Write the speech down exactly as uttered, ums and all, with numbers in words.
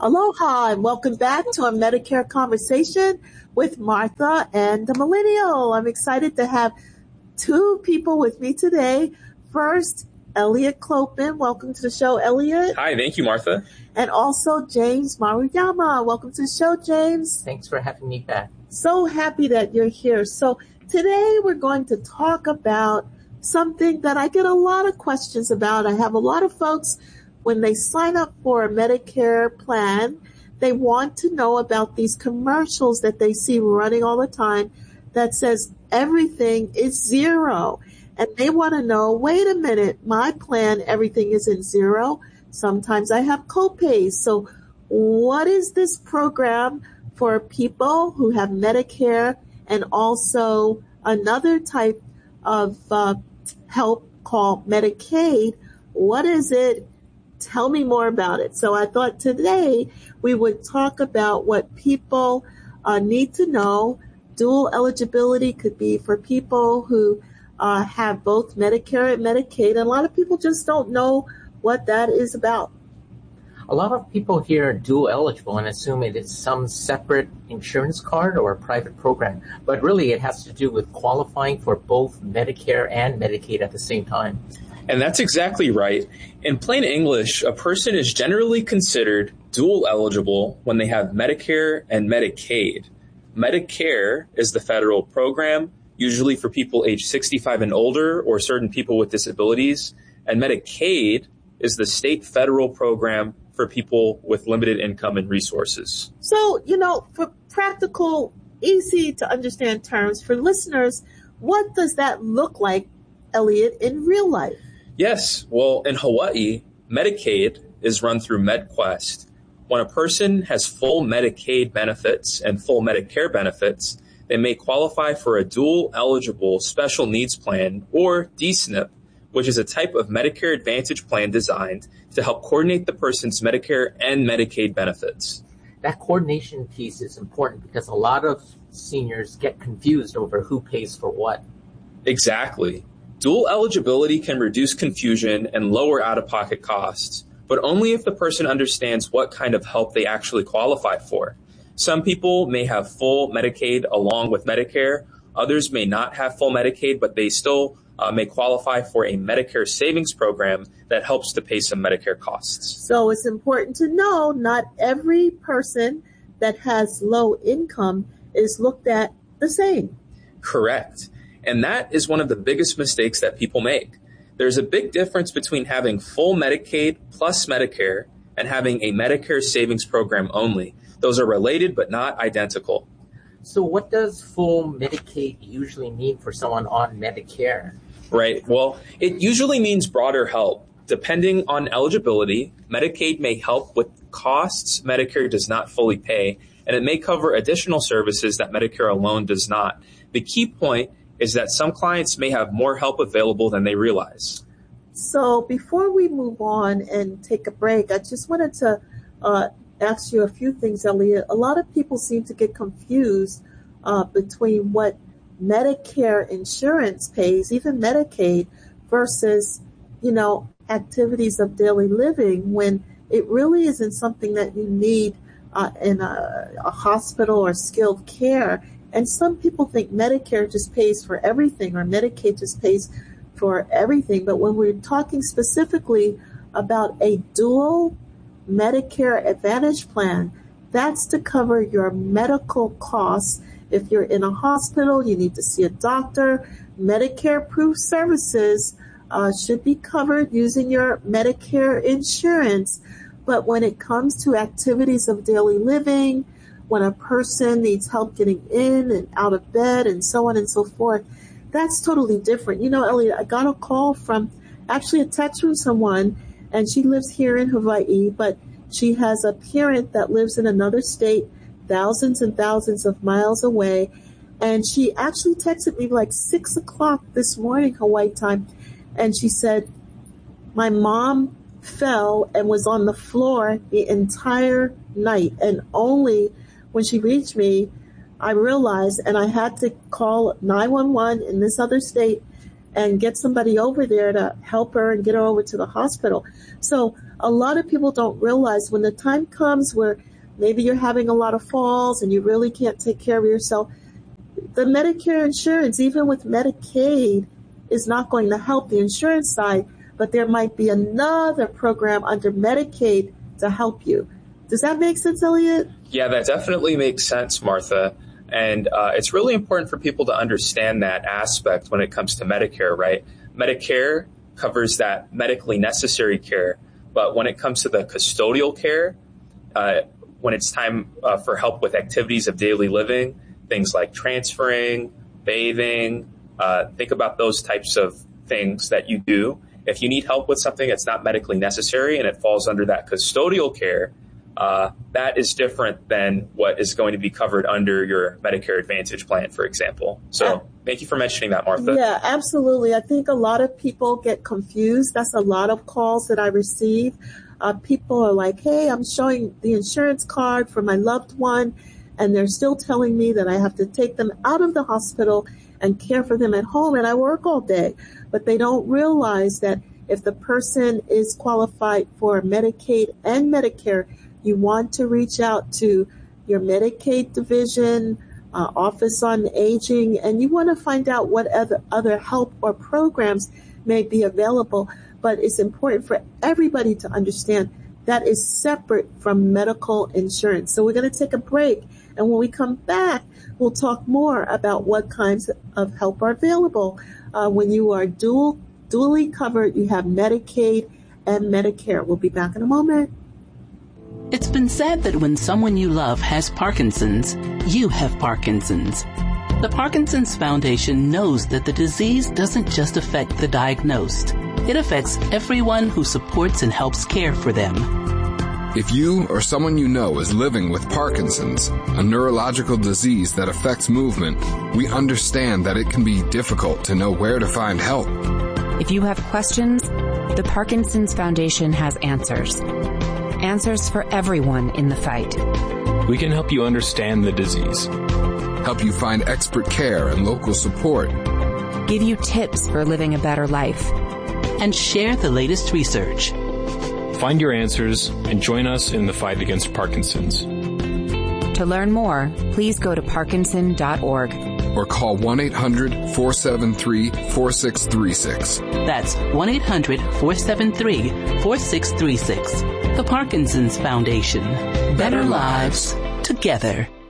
Aloha and welcome back to a Medicare conversation with Martha and the Millennial. I'm excited to have two people with me today. First, Elliot Clopin. Welcome to the show, Elliot. Hi, thank you, Martha. And also James Maruyama. Welcome to the show, James. Thanks for having me back. So happy that you're here. So today we're going to talk about something that I get a lot of questions about. I have a lot of folks, when they sign up for a Medicare plan, they want to know about these commercials that they see running all the time that says everything is zero. And they want to know, wait a minute, my plan, everything isn't zero. Sometimes I have copays. So what is this program for people who have Medicare and also another type of uh, help called Medicaid? What is it? Tell me more about it. So I thought today we would talk about what people uh, need to know. Dual eligibility could be for people who uh, have both Medicare and Medicaid. And a lot of people just don't know what that is about. A lot of people hear dual eligible and assume it is some separate insurance card or a private program. But really it has to do with qualifying for both Medicare and Medicaid at the same time. And that's exactly right. In plain English, a person is generally considered dual eligible when they have Medicare and Medicaid. Medicare is the federal program, usually for people age sixty-five and older or certain people with disabilities. And Medicaid is the state federal program for people with limited income and resources. So, you know, for practical, easy to understand terms for listeners, what does that look like, Elliot, in real life? Yes. Well, in Hawaii, Medicaid is run through MedQuest. When a person has full Medicaid benefits and full Medicare benefits, they may qualify for a dual eligible special needs plan, or D S N P, which is a type of Medicare Advantage plan designed to help coordinate the person's Medicare and Medicaid benefits. That coordination piece is important because a lot of seniors get confused over who pays for what. Exactly. Dual eligibility can reduce confusion and lower out-of-pocket costs, but only if the person understands what kind of help they actually qualify for. Some people may have full Medicaid along with Medicare. Others may not have full Medicaid, but they still uh, may qualify for a Medicare savings program that helps to pay some Medicare costs. So it's important to know not every person that has low income is looked at the same. Correct. And that is one of the biggest mistakes that people make. There's a big difference between having full Medicaid plus Medicare and having a Medicare savings program only. Those are related but not identical. So what does full Medicaid usually mean for someone on Medicare? Right. Well, it usually means broader help. Depending on eligibility, Medicaid may help with costs Medicare does not fully pay, and it may cover additional services that Medicare alone does not. The key point is that some clients may have more help available than they realize. So before we move on and take a break, I just wanted to uh, ask you a few things, Elliot. A lot of people seem to get confused uh, between what Medicare insurance pays, even Medicaid, versus, you know, activities of daily living, when it really isn't something that you need uh, in a, a hospital or skilled care. And some people think Medicare just pays for everything or Medicaid just pays for everything. But when we're talking specifically about a dual Medicare Advantage plan, that's to cover your medical costs. If you're in a hospital, you need to see a doctor. Medicare-approved services uh, should be covered using your Medicare insurance. But when it comes to activities of daily living, when a person needs help getting in and out of bed and so on and so forth, that's totally different. You know, Elliot, I got a call from, actually a text from someone, and she lives here in Hawaii, but she has a parent that lives in another state, thousands and thousands of miles away. And she actually texted me like six o'clock this morning, Hawaii time. And she said, my mom fell and was on the floor the entire night, and only when she reached me, I realized, and I had to call nine one one in this other state, and get somebody over there to help her and get her over to the hospital. So a lot of people don't realize when the time comes where maybe you're having a lot of falls and you really can't take care of yourself, the Medicare insurance, even with Medicaid, is not going to help the insurance side, but there might be another program under Medicaid to help you. Does that make sense, Elliot? Yeah, that definitely makes sense, Martha. And uh, it's really important for people to understand that aspect when it comes to Medicare, right? Medicare covers that medically necessary care. But when it comes to the custodial care, uh, when it's time uh, for help with activities of daily living, things like transferring, bathing, uh, think about those types of things that you do. If you need help with something that's not medically necessary and it falls under that custodial care, uh, that is different than what is going to be covered under your Medicare Advantage plan, for example. So uh, thank you for mentioning that, Martha. Yeah, absolutely. I think a lot of people get confused. That's a lot of calls that I receive. Uh, people are like, hey, I'm showing the insurance card for my loved one, and they're still telling me that I have to take them out of the hospital and care for them at home, and I work all day. But they don't realize that if the person is qualified for Medicaid and Medicare, you want to reach out to your Medicaid division, uh, Office on Aging, and you want to find out what other, other help or programs may be available. But it's important for everybody to understand that is separate from medical insurance. So we're going to take a break. And when we come back, we'll talk more about what kinds of help are available. Uh, when you are dual, dually covered, you have Medicaid and Medicare. We'll be back in a moment. It's been said that when someone you love has Parkinson's, you have Parkinson's. The Parkinson's Foundation knows that the disease doesn't just affect the diagnosed. It affects everyone who supports and helps care for them. If you or someone you know is living with Parkinson's, a neurological disease that affects movement, we understand that it can be difficult to know where to find help. If you have questions, the Parkinson's Foundation has answers. Answers for everyone in the fight. We can help you understand the disease, help you find expert care and local support, give you tips for living a better life, and share the latest research. Find your answers and join us in the fight against Parkinson's. To learn more, please go to parkinson dot org or call one eight hundred four seven three four six three six. That's one eight hundred four seven three four six three six. The Parkinson's Foundation. Better lives together.